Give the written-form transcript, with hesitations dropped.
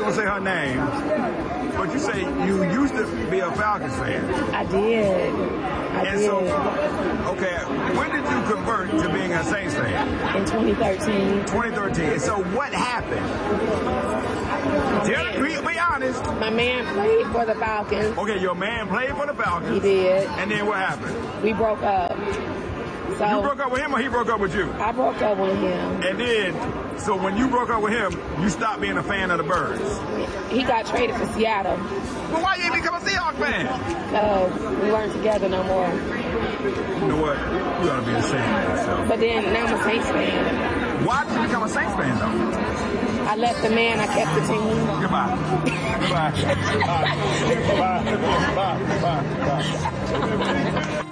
gonna say her name, but you say you used to be a Falcons fan. I did. So, okay, when did you convert to being a Saints fan? In 2013. 2013. And so what happened? Be honest. My man played for the Falcons. Okay, your man played for the Falcons. He did. And then what happened? We broke up. So you broke up with him or he broke up with you? I broke up with him. And then, so when you broke up with him, you stopped being a fan of the Birds? He got traded for Seattle. Well, why you ain't become a Seahawks fan? We weren't together no more. You know what? You ought to be ashamed of yourself. But then, now I'm a Saints fan. Why did you become a Saints fan, though? I left the man, I kept the team. Goodbye. Goodbye. Bye. Bye. Bye. Bye. Bye.